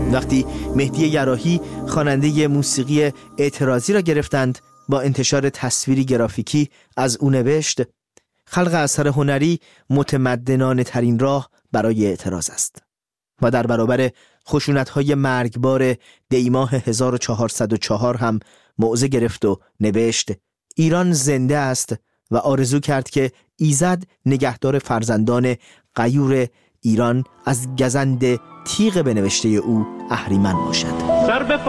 وقتی مهدی یراحی خواننده موسیقی اعتراضی را گرفتند، با انتشار تصویری گرافیکی از او نوشت: خلق اثر هنری متمدنانه ترین راه برای اعتراض است. و در برابر خشونت‌های مرگبار دیماه 1404 هم موضع گرفت و نوشت: ایران زنده است و آرزو کرد که ایزد نگهدار فرزندان غیور ایران از گزند تیغ به نوشته او اهریمن باشد.